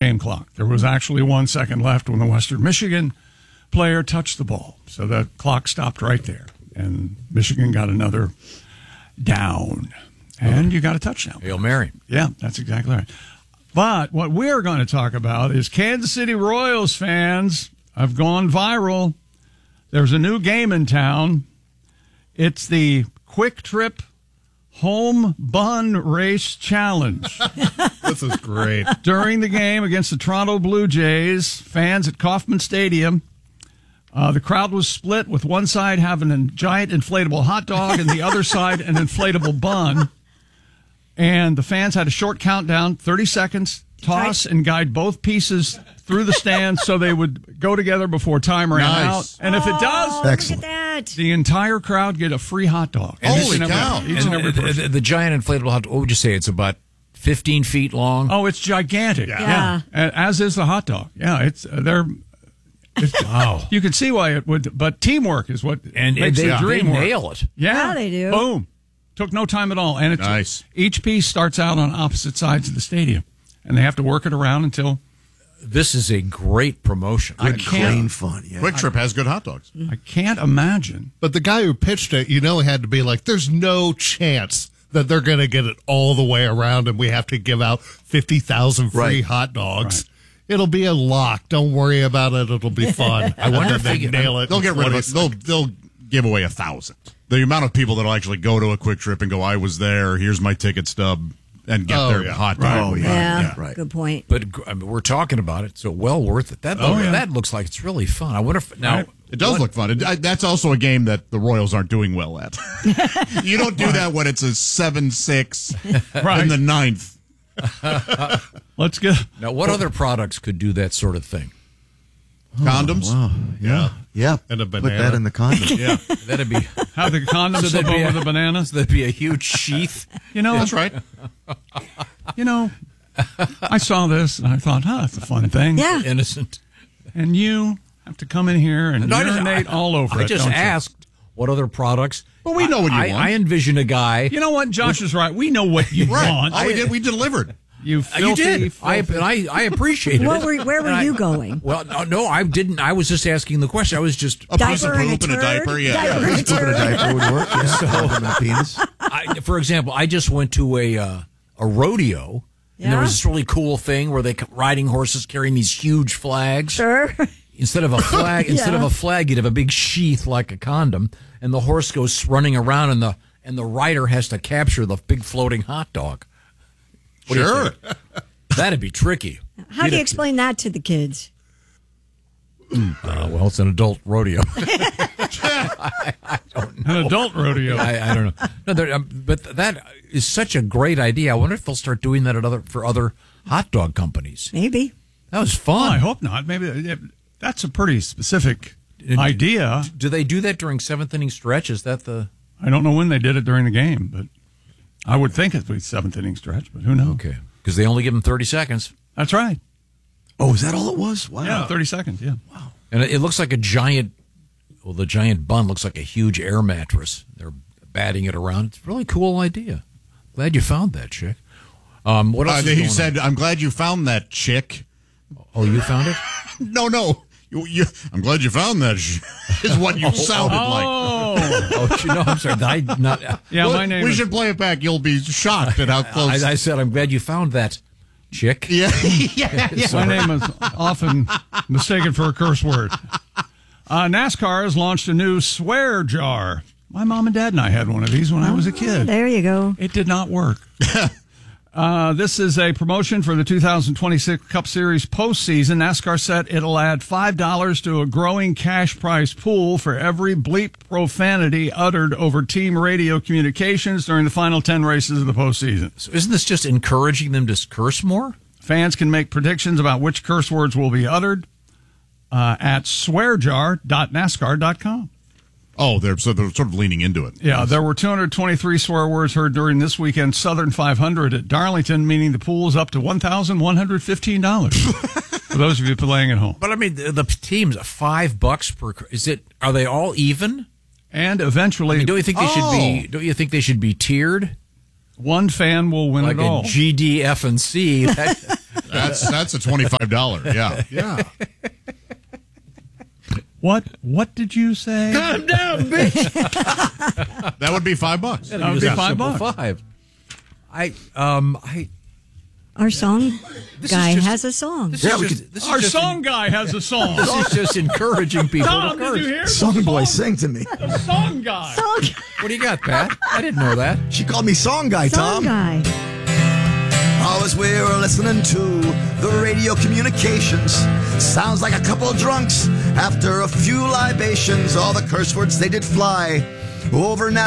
game clock. There was actually 1 second left when the Western Michigan player touched the ball. So the clock stopped right there. And Michigan got another down. And you got a touchdown. Hail Mary. Yeah, that's exactly right. But what we're going to talk about is Kansas City Royals fans have gone viral. There's a new game in town. It's the Quick Trip Home Bun Race Challenge. This is great. During the game against the Toronto Blue Jays, fans at Kauffman Stadium, the crowd was split, with one side having a giant inflatable hot dog and the other side an inflatable bun. And the fans had a short countdown, 30 seconds, toss and guide both pieces through the stands so they would go together before time ran out. And if it does, Excellent. Look at that. the entire crowd get a free hot dog. Holy cow. Each and every person. The giant inflatable hot dog, what would you say? It's about 15 feet long? Oh, it's gigantic. Yeah. As is the hot dog. Yeah, it's Wow. You can see why it would, but teamwork is what And makes they the dream work. nail it. Yeah, they do. Boom. Took no time at all. And it's Nice. Each piece starts out on opposite sides of the stadium, and they have to work it around until This is a great promotion. Clean fun. Yeah. Quick Trip has good hot dogs. I can't imagine. But the guy who pitched it, had to be like, there's no chance that they're going to get it all the way around and we have to give out 50,000 free Right. hot dogs. It'll be a lock. Don't worry about it. It'll be fun. I wonder if they they nail it. They'll in get rid of 20 it. They'll give away 1,000. The amount of people that'll actually go to a Quick Trip and go, I was there, here's my ticket stub, and get Oh, their yeah. hot dog. Oh, Yeah, Right. good point. But I mean, we're talking about it, so well worth it. That looks like it's really fun. I wonder if now It does look fun. That's also a game that the Royals aren't doing well at. You don't do that when it's a 7-6 in the ninth. Let's go. Now, what other products could do that sort of thing? Condoms? Oh, Wow. Yeah. Yeah. And a Put banana. that in the condom. Yeah, that'd be Have the condoms So slip there'd be over a- the bananas. that'd be a huge sheath. That's right. I saw this and I thought, that's a fun thing. Yeah. Innocent. And you have to come in here and urinate all over I it. just don't you? asked what other products. Well, we know what you want. I envision a guy. You know what? Josh is right. We know what you want. All we did, we delivered. You You filthy, did. I appreciated Where it. were you going? Well, no, I didn't. I was just asking the question. I was just. A piece of Diaper and a poop and a turd? diaper, yeah. Diaper and a Put a turd? diaper would work. Yeah. Condom and a penis. For example, I just went to a rodeo, and there was this really cool thing where they riding horses carrying these huge flags. Sure. Instead of a flag, you'd have a big sheath like a condom, and the horse goes running around, and the rider has to capture the big floating hot dog. What do you Sure. think? That'd be tricky. How do you explain that to the kids? Well, it's an adult rodeo. An adult rodeo. I don't know. No, but that is such a great idea. I wonder if they'll start doing that for other hot dog companies. Maybe. That was Well, I fun. hope not. Maybe that's a pretty specific idea. Do they do that during seventh inning stretch? Is that the I don't know when they did it during the game, but I would think it would be seventh inning stretch, but who knows? okay? Because they only give them 30 seconds, That's right. Oh, is that all it was? Wow. Yeah, 30 seconds, yeah. and it looks like a giant. Well, the giant bun looks like a huge air mattress. They're batting it around. It's a really cool idea. Glad you found that, chick. What else? Is He going said, I'm glad you found that chick. on? "Oh, you found it." No. I'm glad you found that, is what you sounded like. Oh, No, I'm sorry. Did I not. yeah, Well, my name we is... should play it back. You'll be shocked at how close. I said, "I'm glad you found that, chick." Yeah. My name is often mistaken for a curse word. NASCAR has launched a new swear jar. My mom and dad and I had one of these when I was a kid. There you go. It did not work. This is a promotion for the 2026 Cup Series postseason. NASCAR said it'll add $5 to a growing cash prize pool for every bleep profanity uttered over team radio communications during the final 10 races of the postseason. So isn't this just encouraging them to curse more? Fans can make predictions about which curse words will be uttered at swearjar.nascar.com. Oh, they're sort of leaning into it. Yeah, there were 223 swear words heard during this weekend's Southern 500 at Darlington, meaning the pool is up to $1,115 for those of you playing at home. But I mean, the teams $5 per. Are they all even? And eventually, Don't you think they should be? Don't you think they should be tiered? one fan will win Like it all. a G, D, F, and C. That's a $25. Yeah. Yeah. What did you say? Calm down, bitch. That would be $5. That would be $5. Our song This guy is just- has a song. This Yeah, is we just, could- this is Our just song guy has a song. This is just encouraging people Tom, to did curse. you hear? Song boy, sing to me. The song guy. Song, What do you got, Pat? I didn't know that. She called me song guy, song Tom. guy. Oh, as we were listening to the radio communications, sounds like a couple drunks after a few libations. All the curse words they did fly over now.